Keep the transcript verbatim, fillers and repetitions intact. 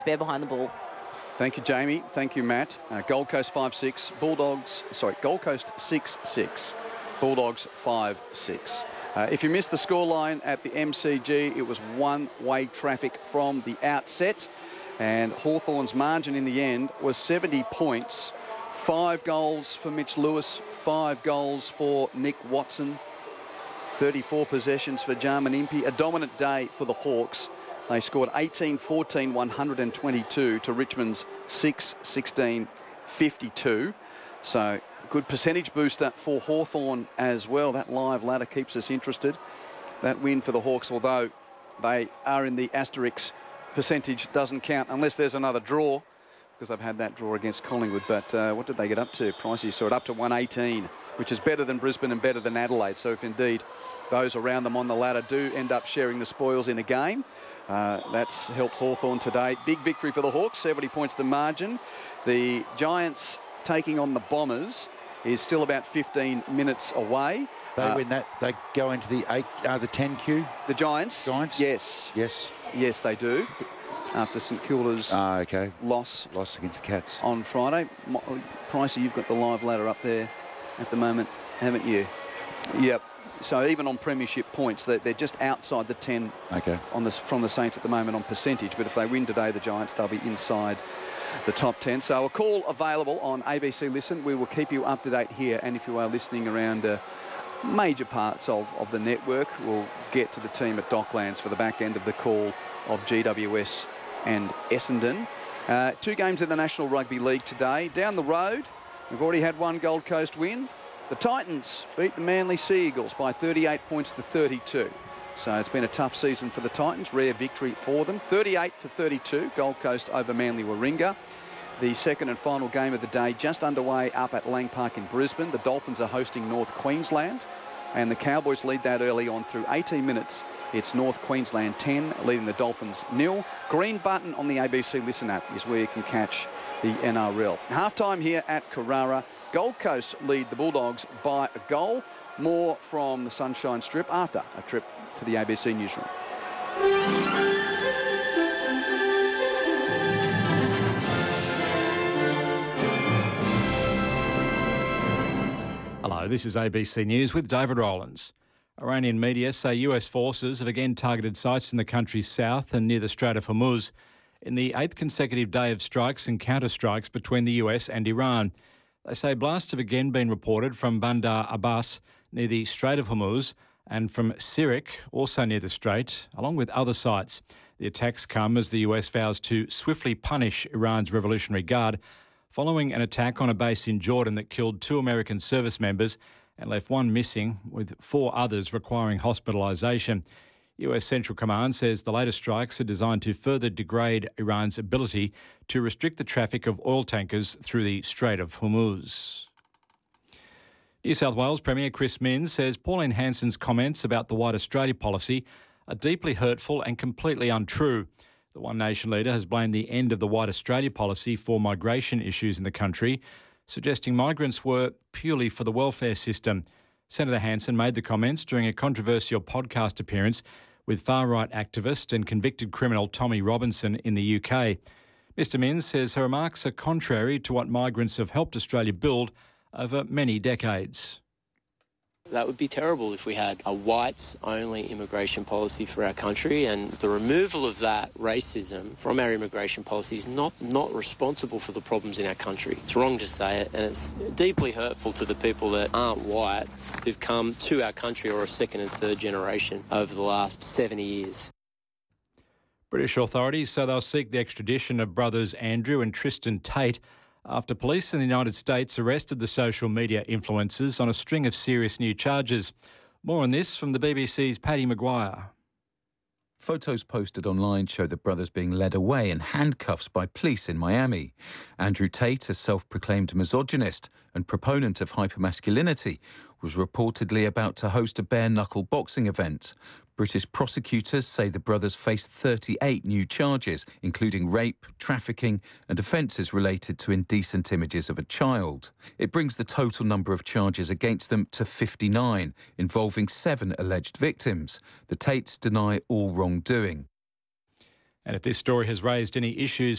Bear behind the ball. Thank you, Jamie. Thank you, Matt. Uh, Gold Coast five six, Bulldogs, sorry, Gold Coast six six, Bulldogs five six. Uh, if you missed the scoreline at the M C G, it was one-way traffic from the outset, and Hawthorn's margin in the end was seventy points. Five goals for Mitch Lewis, five goals for Nick Watson, thirty-four possessions for Jarman Impey. A dominant day for the Hawks. They scored eighteen fourteen, one hundred twenty-two to Richmond's six sixteen, fifty-two. So good percentage booster for Hawthorn as well. That live ladder keeps us interested. That win for the Hawks, although they are in the asterisk, percentage doesn't count unless there's another draw, because they've had that draw against Collingwood. But uh, what did they get up to? Pricey saw it up to one eighteen, which is better than Brisbane and better than Adelaide. So if indeed those around them on the ladder do end up sharing the spoils in a game, uh, that's helped Hawthorn today. Big victory for the Hawks, seventy points the margin. The Giants taking on the Bombers is still about fifteen minutes away. They uh, win that, they go into the eight, uh, the ten Q. The Giants? Giants? Yes. Yes. Yes, they do. After St Kilda's Ah, okay. loss. Loss against the Cats. On Friday. Pricey, you've got the live ladder up there at the moment, haven't you? Yep. So even on premiership points, they're, they're just outside the ten okay. on this, from the Saints at the moment on percentage. But if they win today, the Giants, they'll be inside the top ten. So a call available on A B C Listen. We will keep you up to date here. And if you are listening around uh, major parts of, of the network, we'll get to the team at Docklands for the back end of the call of G W S and Essendon. Uh, two games in the National Rugby League today. Down the road, we've already had one Gold Coast win. The Titans beat the Manly Sea Eagles by thirty-eight points to thirty-two. So it's been a tough season for the Titans. Rare victory for them. thirty-eight to thirty-two, Gold Coast over Manly Warringah. The second and final game of the day just underway up at Lang Park in Brisbane. The Dolphins are hosting North Queensland, and the Cowboys lead that early on through eighteen minutes. It's North Queensland ten, leading the Dolphins nil. Green button on the A B C Listen app is where you can catch the N R L. Half-time here at Carrara. Gold Coast lead the Bulldogs by a goal. More from the Sunshine Strip after a trip to the A B C newsroom. Hello, this is A B C News with David Rowlands. Iranian media say U S forces have again targeted sites in the country's south and near the Strait of Hormuz in the eighth consecutive day of strikes and counterstrikes between the U S and Iran. They say blasts have again been reported from Bandar Abbas near the Strait of Hormuz and from Sirik, also near the Strait, along with other sites. The attacks come as the U S vows to swiftly punish Iran's Revolutionary Guard following an attack on a base in Jordan that killed two American service members and left one missing, with four others requiring hospitalisation. U S Central Command says the latest strikes are designed to further degrade Iran's ability to restrict the traffic of oil tankers through the Strait of Hormuz. New South Wales Premier Chris Minns says Pauline Hanson's comments about the White Australia policy are deeply hurtful and completely untrue. The One Nation leader has blamed the end of the White Australia policy for migration issues in the country, suggesting migrants were purely for the welfare system. Senator Hanson made the comments during a controversial podcast appearance with far-right activist and convicted criminal Tommy Robinson in the U K. Mister Minns says her remarks are contrary to what migrants have helped Australia build over many decades. That would be terrible if we had a whites-only immigration policy for our country, and the removal of that racism from our immigration policy is not, not responsible for the problems in our country. It's wrong to say it, and it's deeply hurtful to the people that aren't white who've come to our country or a second and third generation over the last seventy years. British authorities say they'll seek the extradition of brothers Andrew and Tristan Tate after police in the United States arrested the social media influencers on a string of serious new charges. More on this from the B B C's Paddy Maguire. Photos posted online show the brothers being led away in handcuffs by police in Miami. Andrew Tate, a self-proclaimed misogynist and proponent of hypermasculinity, was reportedly about to host a bare-knuckle boxing event. British prosecutors say the brothers face thirty-eight new charges, including rape, trafficking and offences related to indecent images of a child. It brings the total number of charges against them to fifty-nine, involving seven alleged victims. The Tates deny all wrongdoing. And if this story has raised any issues